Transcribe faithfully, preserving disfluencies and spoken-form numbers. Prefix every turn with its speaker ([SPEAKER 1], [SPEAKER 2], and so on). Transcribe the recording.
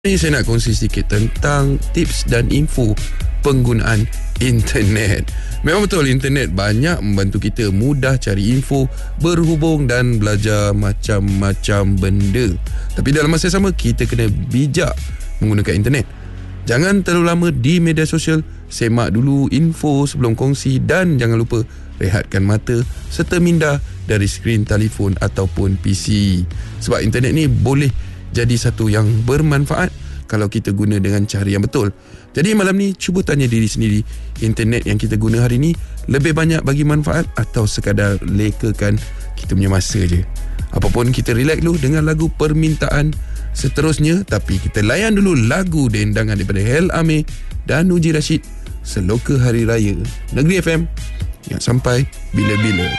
[SPEAKER 1] Ini saya nak kongsi sedikit tentang tips dan info penggunaan internet. Memang betul, internet banyak membantu kita mudah cari info, berhubung dan belajar macam-macam benda. Tapi dalam masa sama, kita kena bijak menggunakan internet. Jangan terlalu lama di media sosial, semak dulu info sebelum kongsi dan jangan lupa rehatkan mata serta minda dari skrin telefon ataupun P C. Sebab internet ni boleh jadi satu yang bermanfaat kalau kita guna dengan cara yang betul. Jadi malam ni cuba tanya diri sendiri, internet yang kita guna hari ni lebih banyak bagi manfaat atau sekadar lekakan kita punya masa je? Apapun, kita relax dulu dengan lagu permintaan seterusnya. Tapi kita layan dulu lagu dendangan daripada Hel Amir dan Uji Rashid, Seloka Hari Raya. Negeri F M yang sampai bila-bila.